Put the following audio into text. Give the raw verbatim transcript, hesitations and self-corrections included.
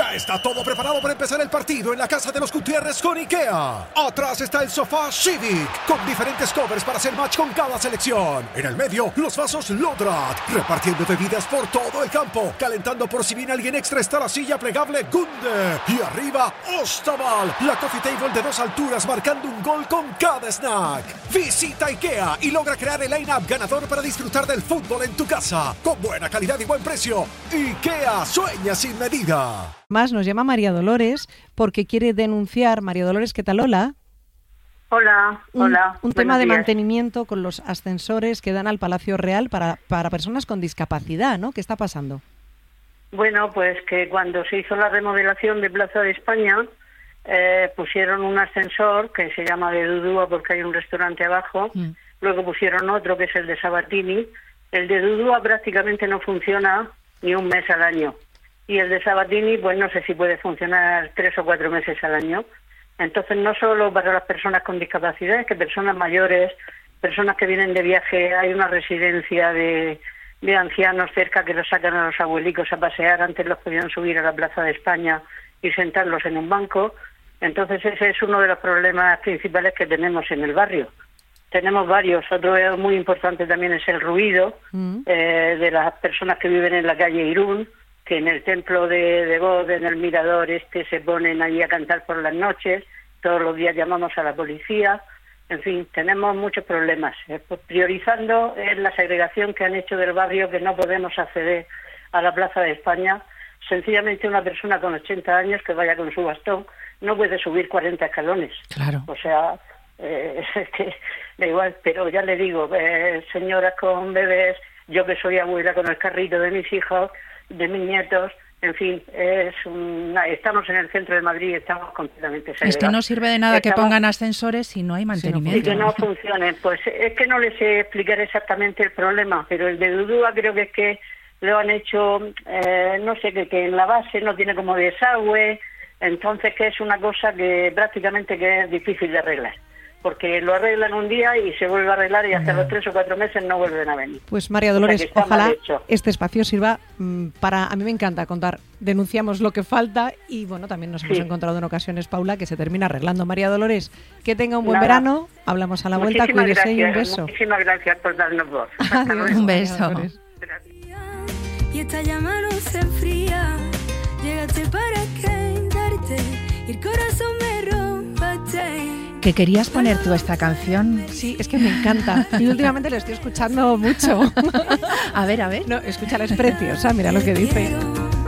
Ya está todo preparado para empezar el partido en la casa de los Gutiérrez con IKEA. Atrás está el sofá Civic, con diferentes covers para hacer match con cada selección. En el medio, los vasos Lodrat, repartiendo bebidas por todo el campo. Calentando por si viene alguien extra está la silla plegable Gunde. Y arriba, Ostaval, la coffee table de dos alturas marcando un gol con cada snack. Visita IKEA y logra crear el line-up ganador para disfrutar del fútbol en tu casa. Con buena calidad y buen precio. IKEA, sueña sin medida. Más nos llama María Dolores porque quiere denunciar. María Dolores, ¿qué tal? Hola. Hola, un, hola. Un tema de días. mantenimiento con los ascensores que dan al Palacio Real para, para personas con discapacidad, ¿no? ¿Qué está pasando? Bueno, pues que cuando se hizo la remodelación de Plaza de España, eh, pusieron un ascensor que se llama de Dudúa porque hay un restaurante abajo, mm. luego pusieron otro que es el de Sabatini. El de Dudúa prácticamente no funciona ni un mes al año. Y el de Sabatini, pues no sé si puede funcionar tres o cuatro meses al año. Entonces, no solo para las personas con discapacidad, que personas mayores, personas que vienen de viaje, hay una residencia de, de ancianos cerca que los sacan a los abuelicos a pasear. Antes los podían subir a la Plaza de España y sentarlos en un banco. Entonces, ese es uno de los problemas principales que tenemos en el barrio. Tenemos varios. Otro muy importante también es el ruido mm. eh, de las personas que viven en la calle Irún, que en el templo de, de God, en el mirador este, se ponen allí a cantar por las noches. Todos los días llamamos a la policía. En fin, tenemos muchos problemas. Eh, priorizando es la segregación que han hecho del barrio, que no podemos acceder a la Plaza de España. Sencillamente una persona con ochenta años que vaya con su bastón no puede subir cuarenta escalones. Claro. O sea, eh, es que da igual, pero ya le digo, eh, señoras con bebés, yo que soy abuela con el carrito de mis hijos, de mis nietos, en fin, es una, estamos en el centro de Madrid y estamos completamente segregados. Es que no sirve de nada estamos, que pongan ascensores si no hay mantenimiento. Y que no funcionen. Pues es que no les sé explicar exactamente el problema, pero el de Dudúa creo que es que lo han hecho, eh, no sé, que, que en la base no tiene como desagüe, entonces que es una cosa que prácticamente que es difícil de arreglar. Porque lo arreglan un día y se vuelve a arreglar y hasta los tres o cuatro meses no vuelven a venir. Pues María Dolores, o sea, ojalá este espacio sirva mmm, para... A mí me encanta contar, denunciamos lo que falta y bueno, también nos sí. hemos encontrado en ocasiones, Paula, que se termina arreglando. María Dolores, que tenga un buen Nada. verano, hablamos a la vuelta, cuídese y un beso. Muchísimas gracias por darnos voz. Adiós, un beso. Y esta llama no se enfría, llegaste para quedarte y el corazón me rompaste. ¿Que querías poner tú esta canción? Sí, es que me encanta. Y últimamente lo estoy escuchando mucho. A ver, a ver. No, escúchala, es preciosa, mira lo que dice.